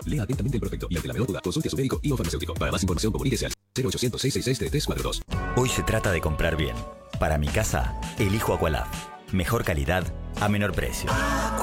Lea atentamente el prospecto y ante la menor duda, consulte a su médico y o farmacéutico. Para más información, comuníquese al 0800 666 3342. Hoy se trata de comprar bien. Para mi casa, elijo Aqualab. Mejor calidad a menor precio.